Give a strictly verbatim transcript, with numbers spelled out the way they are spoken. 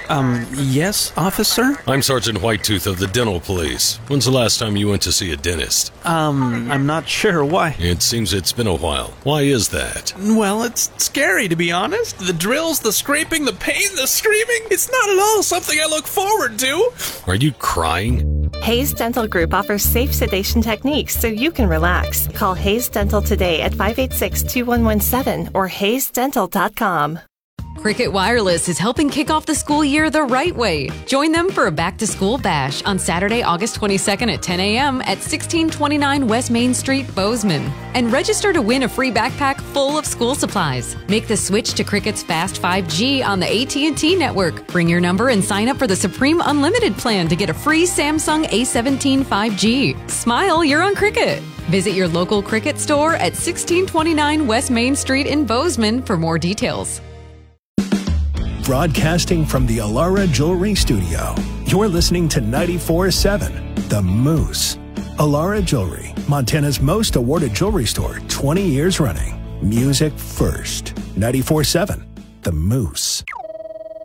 Um, yes, officer? I'm Sergeant Whitetooth of the Dental Police. When's the last time you went to see a dentist? Um, I'm not sure. Why? It seems it's been a while. Why is that? Well, it's scary, to be honest. The drills, the scraping, the pain, the screaming. It's not at all something I look forward to. Are you crying? Hayes Dental Group offers safe sedation techniques so you can relax. Call Hayes Dental today at five eight six, two one one seven or hayes dental dot com. Cricket Wireless is helping kick off the school year the right way. Join them for a back-to-school bash on Saturday, August twenty-second at ten a.m. at sixteen twenty-nine West Main Street, Bozeman. And register to win a free backpack full of school supplies. Make the switch to Cricket's Fast five G on the A T and T network. Bring your number and sign up for the Supreme Unlimited plan to get a free Samsung A seventeen five G. Smile, you're on Cricket. Visit your local Cricket store at sixteen twenty-nine West Main Street in Bozeman for more details. Broadcasting from the Alara Jewelry Studio, you're listening to ninety-four point seven The Moose. Alara Jewelry, Montana's most awarded jewelry store, twenty years running. Music first. ninety-four point seven The Moose.